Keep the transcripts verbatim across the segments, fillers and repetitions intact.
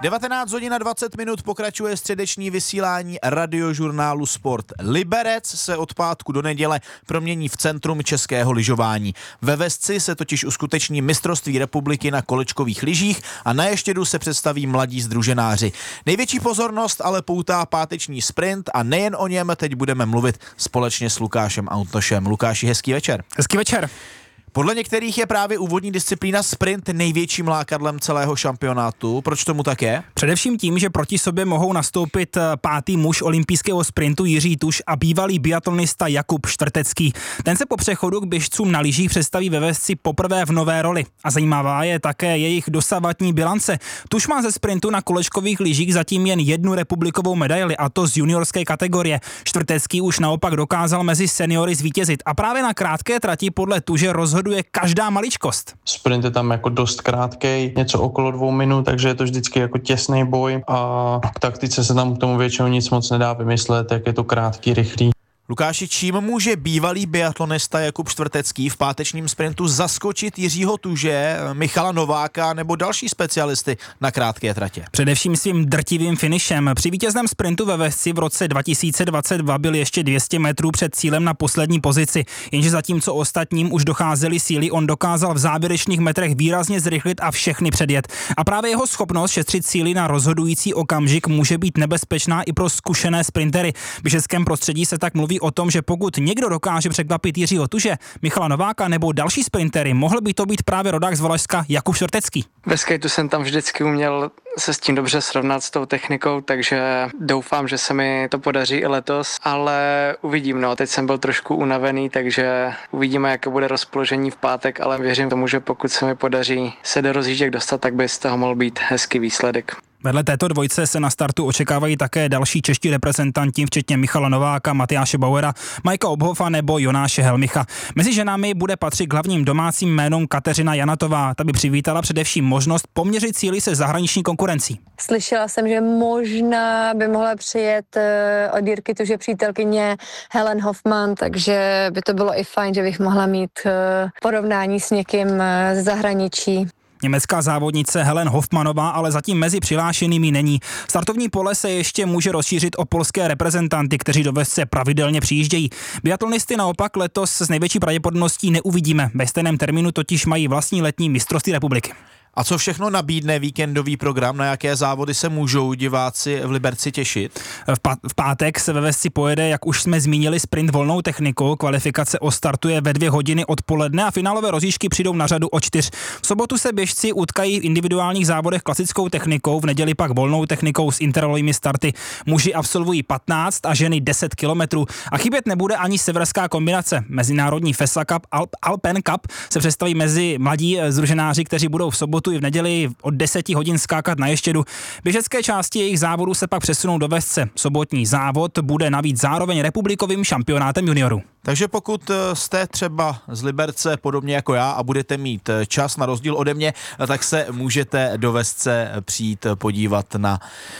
devatenáct hodin a dvacet minut pokračuje středeční vysílání radiožurnálu Sport. Liberec se od pátku do neděle promění v centrum českého lyžování. Ve Vesci se totiž uskuteční mistrovství republiky na kolečkových lyžích a na Ještědu se představí mladí sdruženáři. Největší pozornost ale poutá páteční sprint a nejen o něm teď budeme mluvit společně s Lukášem Antošem. Lukáši, hezký večer. Hezký večer. Podle některých je právě úvodní disciplína sprint největším lákadlem celého šampionátu. Proč tomu tak je? Především tím, že proti sobě mohou nastoupit pátý muž olympijského sprintu Jiří Tuš a bývalý biatlonista Jakub Štvrtecký. Ten se po přechodu k běžcům na lyžích představí ve Vesci poprvé v nové roli. A zajímavá je také jejich dosavadní bilance. Tuš má ze sprintu na kolečkových lyžích zatím jen jednu republikovou medaili, a to z juniorské kategorie. Štvrtecký už naopak dokázal mezi seniory zvítězit a právě na krátké trati podle Tuže rozhoduje každá maličkost. Sprint je tam jako dost krátkej, něco okolo dvou minut, takže je to vždycky jako těsný boj a k taktice se tam k tomu většinou nic moc nedá vymyslet, jak je to krátký, rychlý. Lukáši, čím může bývalý biatlonista Jakub Štvrtecký v pátečním sprintu zaskočit Jiřího Tuže, Michala Nováka nebo další specialisty na krátké tratě? Především svým drtivým finišem. Při vítězném sprintu ve Vesci v roce dva tisíce dvacet dva byl ještě dvě stě metrů před cílem na poslední pozici. Jenže zatímco ostatním už docházely síly, on dokázal v závěrečných metrech výrazně zrychlit a všechny předjet. A právě jeho schopnost šetřit síly na rozhodující okamžik může být nebezpečná i pro zkušené sprintery. V běžeckém prostředí se tak mluví o tom, že pokud někdo dokáže překvapit Jiřího Tuže, Michala Nováka nebo další sprintery, mohl by to být právě rodák z Valašska Jakub Štvrtecký. Ve skateu jsem tam vždycky uměl se s tím dobře srovnat s tou technikou, takže doufám, že se mi to podaří i letos, ale uvidím, no, teď jsem byl trošku unavený, takže uvidíme, jaké bude rozpoložení v pátek, ale věřím tomu, že pokud se mi podaří se do rozjížděk dostat, tak by z toho mohl být hezký výsledek. Vedle této dvojce se na startu očekávají také další čeští reprezentanti, včetně Michala Nováka, Matyáše Bauera, Majka Obhofa nebo Jonáše Helmicha. Mezi ženami bude patřit k hlavním domácím jménům Kateřina Janatová. Ta by přivítala především možnost poměřit síly se zahraniční konkurencí. Slyšela jsem, že možná by mohla přijet od Jirky Tuže přítelkyně Helen Hoffman, takže by to bylo i fajn, že bych mohla mít porovnání s někým z zahraničí. Německá závodnice Helen Hoffmanová ale zatím mezi přihlášenými není. Startovní pole se ještě může rozšířit o polské reprezentanty, kteří do Vesce pravidelně přijíždějí. Biatlonisty naopak letos s největší pravděpodobností neuvidíme. Ve stejném termínu totiž mají vlastní letní mistrovství republiky. A co všechno nabídne víkendový program, na jaké závody se můžou diváci v Liberci těšit? V, pá- v pátek se ve Vesci pojede, jak už jsme zmínili, sprint volnou technikou. Kvalifikace ostartuje ve dvě hodiny odpoledne a finálové rozjížďky přijdou na řadu o čtyř. V sobotu se běžci utkají v individuálních závodech klasickou technikou, v neděli pak volnou technikou s intervalovými starty. Muži absolvují patnáct a ženy deset kilometrů. A chybět nebude ani severská kombinace. Mezinárodní FESA Cup, Alp, Alpen Cup se představí mezi mladí sdruženáři, kteří budou v sobotu i v neděli od deseti hodin skákat na Ještědu. Běžecké části jejich závodů se pak přesunou do Vesce. Sobotní závod bude navíc zároveň republikovým šampionátem juniorů. Takže pokud jste třeba z Liberce podobně jako já a budete mít čas na rozdíl ode mě, tak se můžete do Vesce přijít podívat na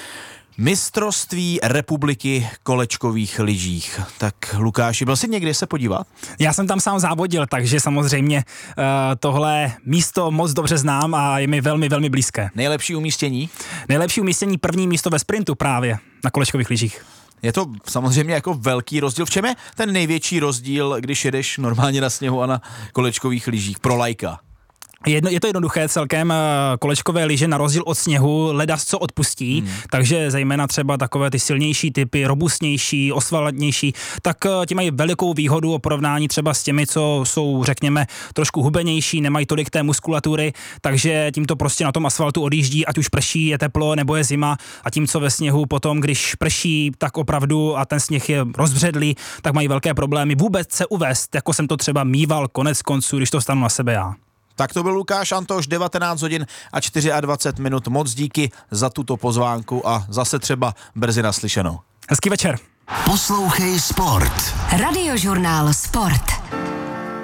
mistrovství republiky kolečkových lyžích. Tak Lukáši, byl jsi někdy se podívat? Já jsem tam sám závodil, takže samozřejmě uh, tohle místo moc dobře znám a je mi velmi, velmi blízké. Nejlepší umístění? Nejlepší umístění první místo ve sprintu právě na kolečkových lyžích. Je to samozřejmě jako velký rozdíl. V čem je ten největší rozdíl, když jedeš normálně na sněhu a na kolečkových lyžích pro laika? Jedno, je to jednoduché celkem, kolečkové lyže na rozdíl od sněhu ledas co odpustí, hmm. takže zejména třeba takové ty silnější typy, robustnější, osvalentnější, tak ti mají velikou výhodu o porovnání třeba s těmi, co jsou, řekněme, trošku hubenější, nemají tolik té muskulatury, takže tím to prostě na tom asfaltu odjíždí, ať už prší, je teplo nebo je zima, a tím, co ve sněhu potom, když prší, tak opravdu a ten sněh je rozbředlý, tak mají velké problémy vůbec se uvést, jako jsem to třeba mýval konec konců, když to stanu na sebe já. Tak to byl Lukáš Antoš, devatenáct hodin a dvacet čtyři minut. Moc díky za tuto pozvánku a zase třeba brzy naslyšenou. Hezký večer. Poslouchej Sport. Radiožurnál Sport.